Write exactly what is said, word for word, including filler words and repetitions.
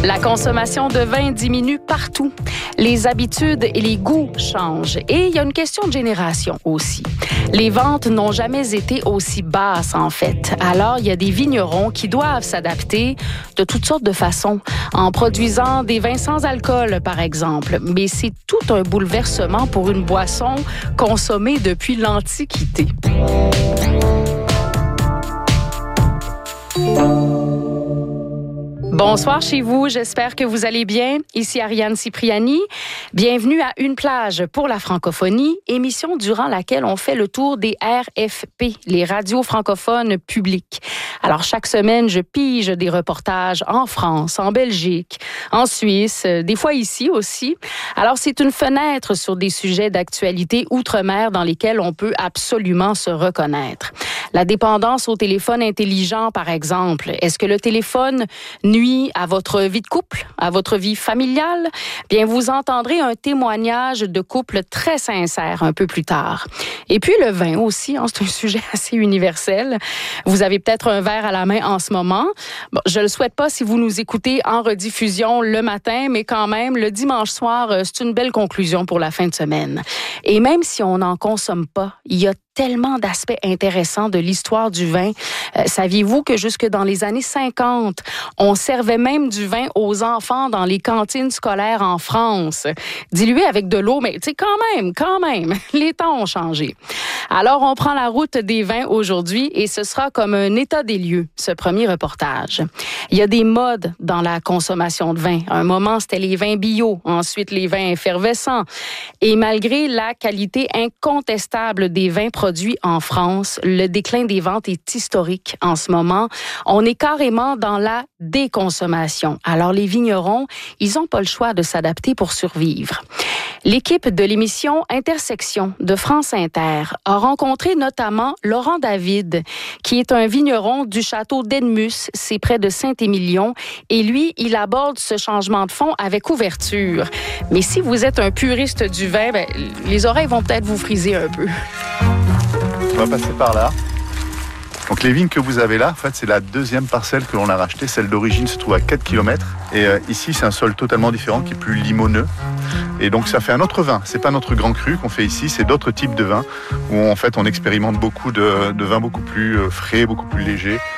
La consommation de vin diminue partout. Les habitudes et les goûts changent. Et il y a une question de génération aussi. Les ventes n'ont jamais été aussi basses, en fait. Alors, il y a des vignerons qui doivent s'adapter de toutes sortes de façons, en produisant des vins sans alcool, par exemple. Mais c'est tout un bouleversement pour une boisson consommée depuis l'Antiquité. Bonsoir chez vous, j'espère que vous allez bien. Ici Ariane Cipriani. Bienvenue à Une plage pour la francophonie, émission durant laquelle on fait le tour des R F P, les radios francophones publiques. Alors chaque semaine, je pige des reportages en France, en Belgique, en Suisse, des fois ici aussi. Alors c'est une fenêtre sur des sujets d'actualité outre-mer dans lesquels on peut absolument se reconnaître. La dépendance au téléphone intelligent, par exemple. Est-ce que le téléphone nuit à votre vie de couple, à votre vie familiale? Bien, vous entendrez un témoignage de couple très sincère un peu plus tard. Et puis le vin aussi, hein, c'est un sujet assez universel. Vous avez peut-être un verre à la main en ce moment. Bon, je le souhaite pas si vous nous écoutez en rediffusion le matin, mais quand même, le dimanche soir, c'est une belle conclusion pour la fin de semaine. Et même si on n'en consomme pas, il y a tellement d'aspects intéressants de l'histoire du vin. Euh, saviez-vous que jusque dans les années cinquante, on servait même du vin aux enfants dans les cantines scolaires en France, dilué avec de l'eau, mais tu sais, quand même, quand même, les temps ont changé. Alors, on prend la route des vins aujourd'hui et ce sera comme un état des lieux, ce premier reportage. Il y a des modes dans la consommation de vin. À un moment, c'était les vins bio, ensuite les vins effervescents. Et malgré la qualité incontestable des vins produits en France, le déclin des ventes est historique en ce moment. On est carrément dans la déconsommation. Alors, les vignerons, ils n'ont pas le choix de s'adapter pour survivre. L'équipe de l'émission Intersection de France Inter a rencontré notamment Laurent David, qui est un vigneron du château d'Edmus, c'est près de Saint-Émilion, et lui, il aborde ce changement de fond avec ouverture. Mais si vous êtes un puriste du vin, ben, les oreilles vont peut-être vous friser un peu. On va passer par là. Donc les vignes que vous avez là, en fait, c'est la deuxième parcelle que l'on a rachetée. Celle d'origine se trouve à quatre kilomètres. Et euh, ici, c'est un sol totalement différent qui est plus limoneux. Et donc ça fait un autre vin. C'est pas notre grand cru qu'on fait ici, c'est d'autres types de vins où en fait on expérimente beaucoup de, de vins beaucoup plus frais, beaucoup plus légers.